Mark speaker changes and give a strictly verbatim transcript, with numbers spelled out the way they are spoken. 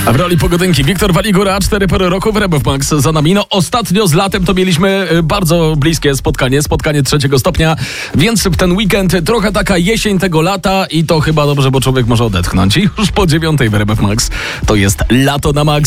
Speaker 1: A w roli pogodynki Wiktor Waligura, cztery pory roku w R M F Max za nami. No ostatnio z latem to mieliśmy bardzo bliskie spotkanie, spotkanie trzeciego stopnia, więc w ten weekend trochę taka jesień tego lata i to chyba dobrze, bo człowiek może odetchnąć. I już po dziewiątej w R M F Max to jest Lato na Max.